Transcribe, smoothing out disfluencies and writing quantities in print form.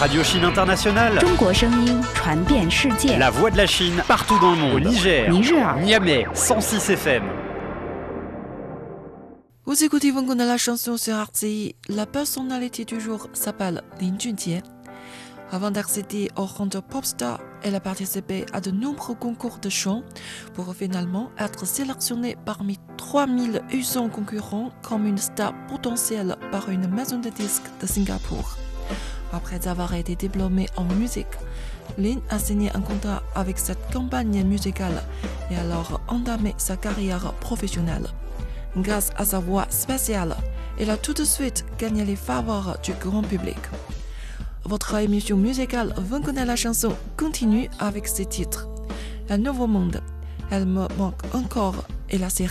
Radio Chine Internationale. 中国声音传遍世界。 La voix de la Chine partout dans le monde. Au Niger, 尼日尔 Niamey, 106 FM. Vous écoutez Wangon de la chanson sur RCI. La personnalité du jour s'appelle Lin Junjie. Avant d'accéder au rang de pop star, elle a participé à de nombreux concours de chant pour finalement être sélectionnée parmi 3800 concurrents comme une star potentielle par une maison de disques de Singapour. Après avoir été diplômée en musique, Lin a signé un contrat avec cette compagnie musicale et alors entamé sa carrière professionnelle. Grâce à sa voix spéciale, elle a tout de suite gagné les faveurs du grand public. Votre émission musicale Wangon de la chanson continue avec ses titres. Un nouveau monde, Elle me manque encore et la série